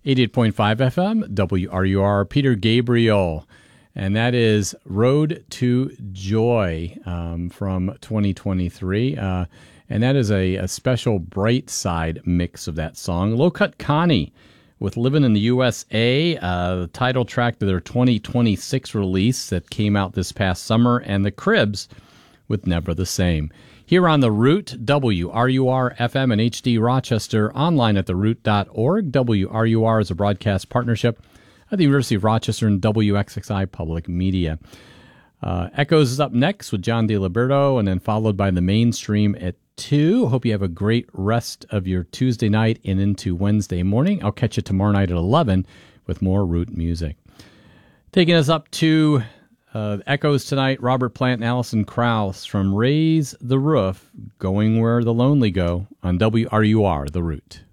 88.5 FM, WRUR, Peter Gabriel. And that is Road to Joy from 2023. And that is a special Bright Side mix of that song. Low Cut Connie with Living in the USA, the title track to their 2026 release that came out this past summer, and the Cribs with Never the Same. Here on The Root, WRUR FM and HD Rochester, online at theroot.org. WRUR is a broadcast partnership at the University of Rochester and WXXI Public Media. Echoes is up next with John DeLiberto, and then followed by The Mainstream at 2. Hope you have a great rest of your Tuesday night and into Wednesday morning. I'll catch you tomorrow night at 11 with more Root music. Taking us up to Echoes tonight, Robert Plant and Alison Krauss from Raise the Roof, Going Where the Lonely Go on WRUR, The Root.